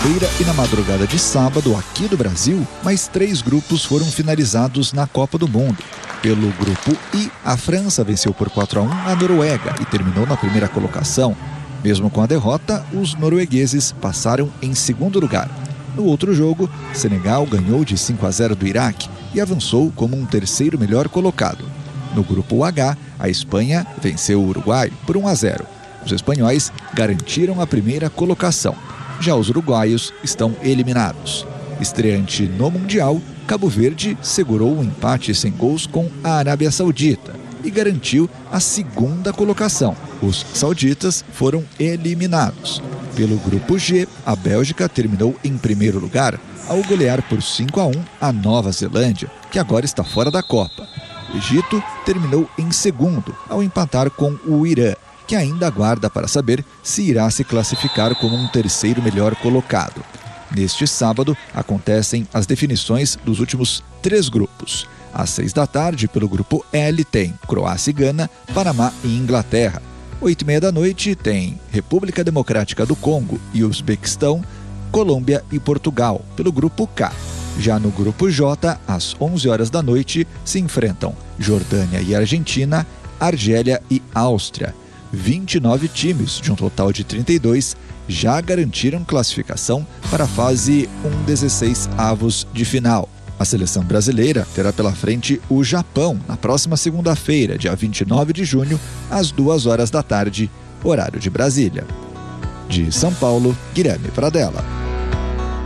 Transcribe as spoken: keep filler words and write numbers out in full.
sexta-feira e na madrugada de sábado, aqui do Brasil, mais três grupos foram finalizados na Copa do Mundo. Pelo grupo I, a França venceu por quatro a um a Noruega e terminou na primeira colocação. Mesmo com a derrota, os noruegueses passaram em segundo lugar. No outro jogo, Senegal ganhou de cinco a zero do Iraque e avançou como um terceiro melhor colocado. No grupo H, a Espanha venceu o Uruguai por um a zero. Os espanhóis garantiram a primeira colocação. Já os uruguaios estão eliminados. Estreante no Mundial, Cabo Verde segurou o empate sem gols com a Arábia Saudita e garantiu a segunda colocação. Os sauditas foram eliminados. Pelo grupo G, a Bélgica terminou em primeiro lugar ao golear por cinco a um a Nova Zelândia, que agora está fora da Copa. O Egito terminou em segundo ao empatar com o Irã, que ainda aguarda para saber se irá se classificar como um terceiro melhor colocado. Neste sábado, acontecem as definições dos últimos três grupos. Às seis da tarde, pelo grupo L, tem Croácia e Gana, Panamá e Inglaterra. Oito e meia da noite, tem República Democrática do Congo e Uzbequistão, Colômbia e Portugal, pelo grupo K. Já no grupo J, às onze horas da noite, se enfrentam Jordânia e Argentina, Argélia e Áustria. vinte e nove times, de um total de trinta e dois, já garantiram classificação para a fase um dezesseis avos de final. A seleção brasileira terá pela frente o Japão na próxima segunda-feira, dia vinte e nove de junho, às duas horas da tarde, horário de Brasília. De São Paulo, Guilherme Pradella.